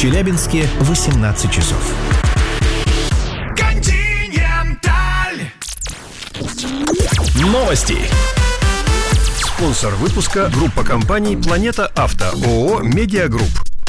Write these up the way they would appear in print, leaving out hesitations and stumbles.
Челябинске 18 часов. Новости. Спонсор выпуска — группа компаний «Планета Авто», ООО «Медиагрупп».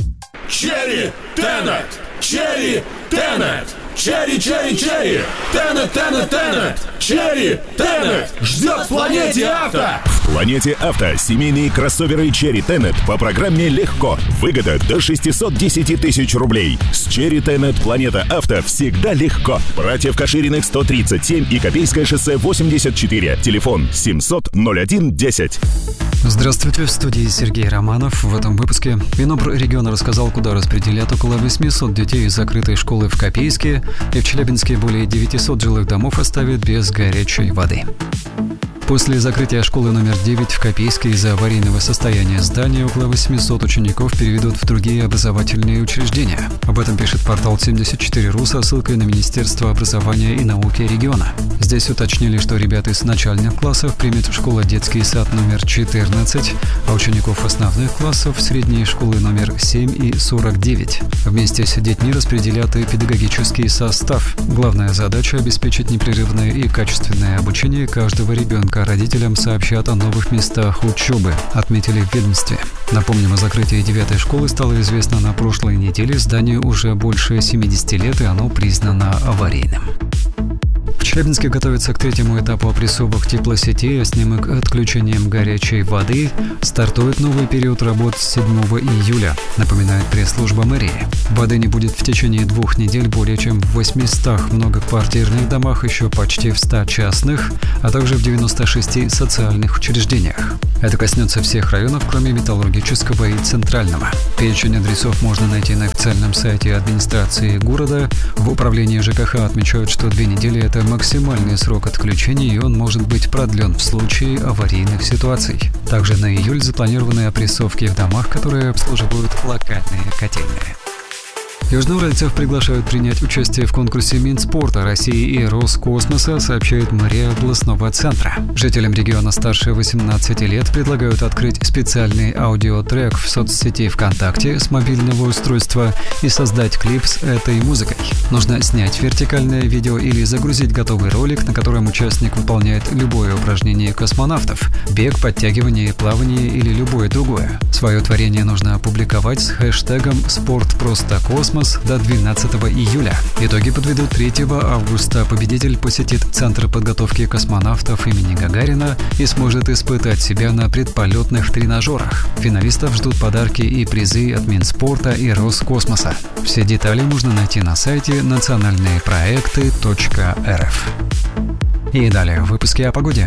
Черри Тенет! Черри Тенет! Черри, черри, черри! Тенет, Тенет, Тенет! Черри Тенет! Ждет в «Планете Авто». В «Планете Авто» семейные кроссоверы Черри Тенет по программе «Легко». Выгода до 610 тысяч рублей. С Черри Тенет «Планета Авто» всегда легко. Братьев Кашириных 137 и Копейское шоссе 84. Телефон 700-01-10. Здравствуйте, в студии Сергей Романов. В этом выпуске Минобр-региона рассказал, куда распределят около 800 детей из закрытой школы в Копейске, и в Челябинске более 900 жилых домов оставят без горячей воды. После закрытия школы номер 9 в Копейске из-за аварийного состояния здания около 800 учеников переведут в другие образовательные учреждения. Об этом пишет портал 74.ру со ссылкой на Министерство образования и науки региона. Здесь уточнили, что ребят из начальных классов примет школа детский сад номер 14, а учеников основных классов средней школы номер 7 и 49. Вместе с детьми распределят и педагогический состав. Главная задача – обеспечить непрерывное и качественное обучение каждого ребенка. Родителям сообщат о новых местах учебы, отметили в ведомстве. Напомним, о закрытии 9-й школы стало известно на прошлой неделе. Зданию уже больше 70 лет, и оно признано аварийным. В Челябинске готовится к третьему этапу опрессовок теплосетей, а с ним и к отключениям горячей воды. Стартует новый период работ с 7 июля, напоминает пресс-служба мэрии. Воды не будет в течение 2 недель более чем в 800 многоквартирных домах, еще почти в 100 частных, а также в 96 социальных учреждениях. Это коснется всех районов, кроме Металлургического и Центрального. Перечень адресов можно найти на официальном сайте администрации города. В управлении ЖКХ отмечают, что 2 недели – это максимальный срок отключения, и он может быть продлен в случае аварийных ситуаций. Также на июль запланированы опрессовки в домах, которые обслуживают локальные котельные. Южноуральцев приглашают принять участие в конкурсе Минспорта России и Роскосмоса, сообщает мэрия областного центра. Жителям региона старше 18 лет предлагают открыть специальный аудиотрек в соцсети ВКонтакте с мобильного устройства и создать клип с этой музыкой. Нужно снять вертикальное видео или загрузить готовый ролик, на котором участник выполняет любое упражнение космонавтов – бег, подтягивание, плавание или любое другое. Свое творение нужно опубликовать с хэштегом «SportProstoKosmos» до 12 июля. Итоги подведут 3 августа. Победитель посетит Центр подготовки космонавтов имени Гагарина и сможет испытать себя на предполетных тренажерах. Финалистов ждут подарки и призы от Минспорта и Роскосмоса. Все детали можно найти на сайте национальнеепроекты.рф. И далее в выпуске о погоде.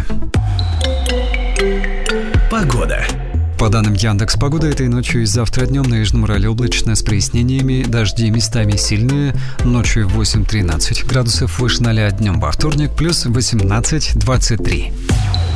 Погода. По данным Яндекс.Погода, этой ночью и завтра днем на Южном Урале облачно с прояснениями, дожди местами сильные, ночью 8-13 градусов выше 0, днем во вторник плюс 18-23.